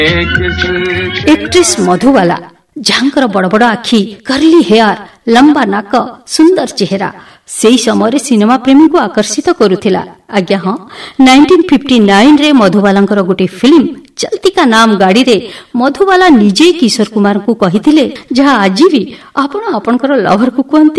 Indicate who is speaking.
Speaker 1: Actress Madhubala ଯାହାଙ୍କର ବଡ଼ ବଡ଼ ଆଖି, କର୍ଲି ହେୟାର, ଲମ୍ବା ନାକ, ସୁନ୍ଦର ଚେହେରା ସେହି ସମୟରେ ସିନେମା ପ୍ରେମୀଙ୍କୁ ଆକର୍ଷିତ କରୁଥିଲା। ଆଜ୍ଞା ହଁ, 1959ରେ ମଧୁବାଲାଙ୍କର ଗୋଟିଏ ଫିଲ୍ମ ଚଲତି କା ନାମ ଗାଡ଼ିରେ ମଧୁବାଲା ନିଜେ କିଶୋର କୁମାରଙ୍କୁ କହିଥିଲେ, ଯାହା ଆଜି ବି ଆପଣ ଆପଣଙ୍କର ଲଭରକୁ କୁହନ୍ତି।